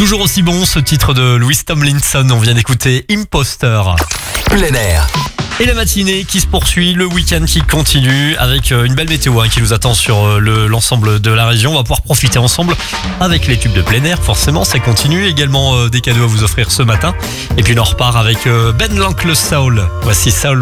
Toujours aussi bon ce titre de Louis Tomlinson, on vient d'écouter Imposter. Plein air. Et la matinée qui se poursuit, le week-end qui continue avec une belle météo qui nous attend sur l'ensemble de la région. On va pouvoir profiter ensemble avec les tubes de plein air, forcément ça continue. Également des cadeaux à vous offrir ce matin. Et puis on en repart avec Ben l'Oncle Soul. Voici Soul.